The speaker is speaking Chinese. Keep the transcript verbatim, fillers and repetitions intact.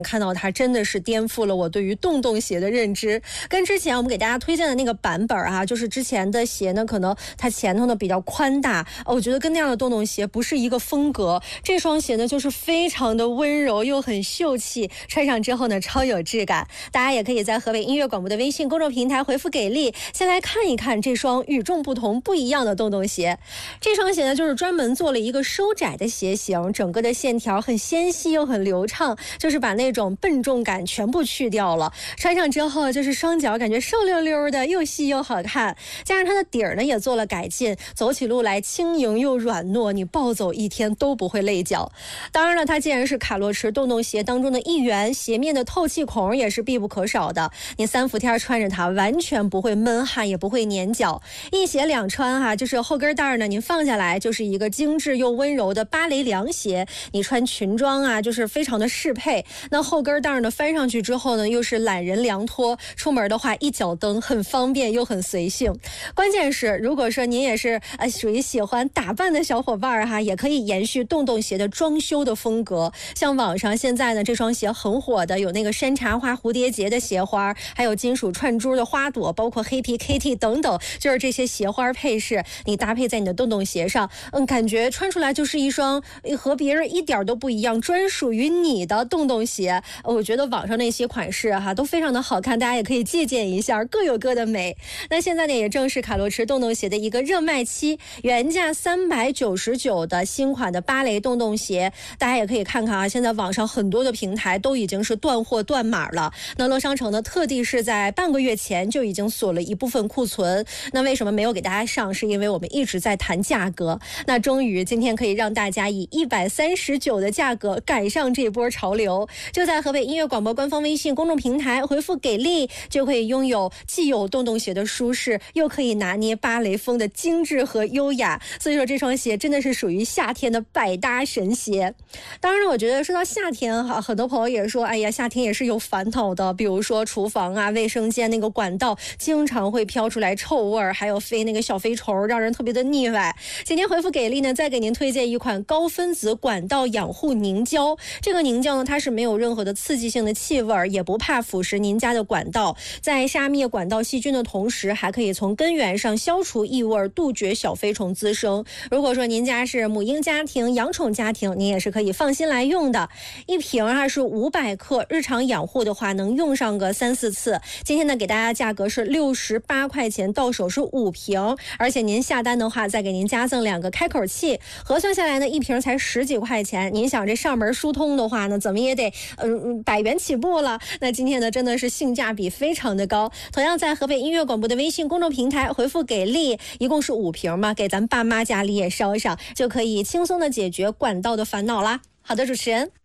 看到它真的是颠覆了我对于洞洞鞋的认知。跟之前我们给大家推荐的那个版本啊，就是之前的鞋呢，可能它前头呢比较宽大，我觉得跟那样的洞洞鞋不是一个风格。这双鞋呢就是非常的温柔又很秀气，穿上之后呢超有质感。大家也可以在河北音乐广播的微信公众平台回复给力，先来看一看这双与众不同不一样的洞洞鞋。这双鞋呢就是专门做了一个收窄的鞋型，整个的线条很纤细又很流畅，就是把那种笨重感全部去掉了。穿上之后就是双脚感觉瘦溜溜的，又细又好看，加上它的底儿呢也做了改进，走起路来轻盈又软糯，你暴走一天都不会累脚。当然了，它既然是卡洛驰洞洞鞋当中的一员，鞋面的透气孔也是必不可少的，你三伏天穿着它完全不会闷汗，也不会粘脚。一鞋两穿哈、啊，就是后跟带呢您放下来就是一个精致又温柔的芭蕾凉鞋，你穿裙装啊就是非常的适配。那后跟带呢翻上去之后呢又是懒人凉拖，出门的话一脚蹬，很方便又很随性。关键是如果说您也是呃属于喜欢打扮的小伙伴哈，也可以延续洞洞鞋的装修的风格。像网上现在呢这双鞋很火的有那个山茶花蝴蝶结的鞋花，还有金属串珠的花朵，包括黑皮 K T 等等，就是这些鞋花配饰你搭配在你的洞洞鞋上，嗯，感觉穿出来就是一双和别人一点都不一样，专属于你的洞洞鞋。我觉得网上那些款式哈都非常的好看，大家也可以借鉴一下，各有各的美。那现在呢也正是卡洛驰洞洞鞋的一个热卖期，原价三百九十九的新款的芭蕾洞洞鞋，大家也可以看看啊，现在网上很多的平台都已经是断货断码了。那乐商城呢特地是在半个月前就已经锁了一部分库存，那为什么没有给大家上，是因为我们一直在谈价格，那终于今天可以让大家以一百三十九的价格赶上这波潮流。就在河北音乐广播官方微信公众平台回复给力，就可以拥有既有洞洞鞋的舒适，又可以拿捏芭蕾风的精致和优雅。所以说这双鞋真的是属于夏天的百搭神鞋。当然我觉得说到夏天哈，很多朋友也说哎呀夏天也是有烦恼的，比如说厨房啊卫生间那个管道经常会飘出来臭味，还有飞那个小飞虫，让人特别的腻歪。今天回复给力呢再给您推荐一款高分子管道养护凝胶。这个凝胶呢它是没有任何的刺激性的气味，也不怕腐蚀您家的管道，在杀灭管道细菌的同时还可以从根源上消除异味，杜绝小飞虫滋生。如果说您家是母婴家庭养宠家庭，您也是可以放心来用的。一瓶还是五百克，日常养护的话能用上个三四次。今天呢给大家价格是六十八块钱，到手是五瓶，而且您下单的话再给您加赠两个开口器，核算下来呢一瓶才十几块钱。您想这上门疏通的话呢怎么也得嗯百元起步了，那今天呢真的是性价比非常的高。同样在河北音乐广播的微信公众平台回复给力，一共是五瓶嘛，给咱爸妈家里也烧上，就可以轻松的解决管道的烦恼啦。好的，主持人。